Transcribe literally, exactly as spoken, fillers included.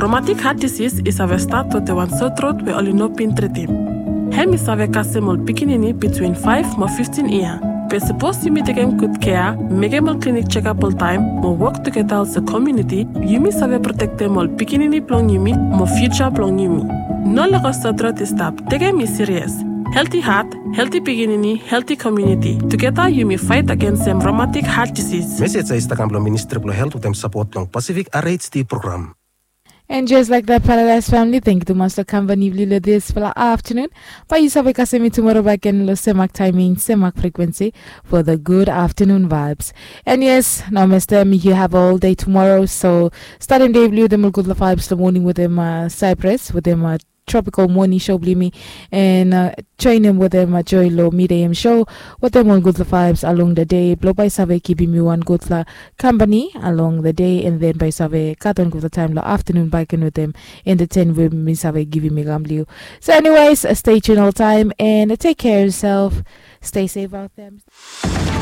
Rheumatic heart disease is a start to the one sore throat we only know pin treatim. Hem is a kasemol pikinini between five to fifteen years. We're supposed to meet again good care, make them clinic check-up all time, more work together as a community, you may save protect them all pikinini plong yumi, more future plong yumi. No longer throat is stop, take me serious. Healthy heart, healthy beginning, healthy community. Together, you may fight against them rheumatic heart disease. Message sa istakam long Ministry of Health with them support long Pacific R H D program. And just like that, Paradise family, thank you to Master Company Lilo this for the afternoon. But you sabi kasemi tomorrow back in the semak timing, semak frequency for the good afternoon vibes. And yes, now Mister Me, you have all day tomorrow. So starting day blue, them will good vibes the morning with them uh, Cypress, with them uh, tropical morning show me and uh, join them with them a joy low mid-am show with them on good vibes along the day. Blow by Save keeping me one good company along the day, and then by Save cut on good time the afternoon biking with them in the ten with me Save giving me gambling. So anyways, stay tuned all time and take care of yourself. Stay safe out there.